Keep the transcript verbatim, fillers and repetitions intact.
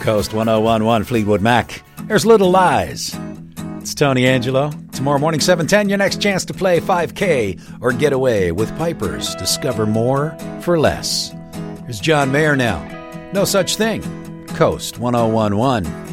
Coast one oh one one Fleetwood Mac. There's Little Lies. It's Tony Angelo. Tomorrow morning, seven ten, your next chance to play five K or get away with Pipers. Discover more for less. Here's John Mayer now. No such thing. Coast one oh one one.